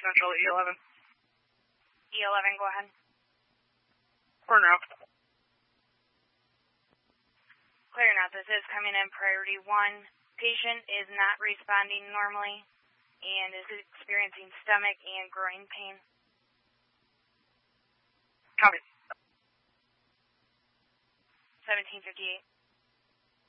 Central E11. E11, go ahead. Corner out. Clear now. This is coming in priority 1. Patient is not responding normally and is experiencing stomach and groin pain. Copy. 1758.